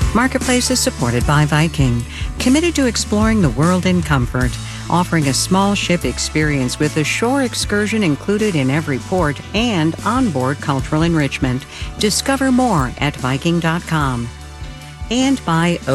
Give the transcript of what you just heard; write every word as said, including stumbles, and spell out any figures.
Marketplace is supported by Viking, committed to exploring the world in comfort, offering a small ship experience with a shore excursion included in every port and onboard cultural enrichment. Discover more at Viking dot com. And by